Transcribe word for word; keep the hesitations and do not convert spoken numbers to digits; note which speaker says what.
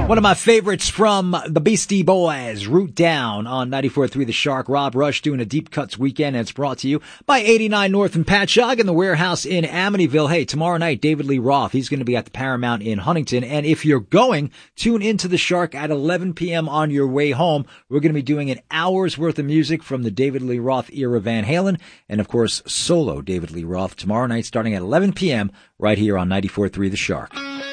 Speaker 1: One of my favorites from the Beastie Boys, Root Down on ninety-four point three The Shark. Rob Rush doing a Deep Cuts weekend, and it's brought to you by eighty-nine North and Patchogue and the Warehouse in Amityville. Hey, tomorrow night, David Lee Roth, he's going to be at the Paramount in Huntington, and if you're going, tune into The Shark at eleven p.m. on your way home. We're going to be doing an hour's worth of music from the David Lee Roth era Van Halen, and of course, solo David Lee Roth tomorrow night starting at eleven p.m. right here on ninety-four point three The Shark.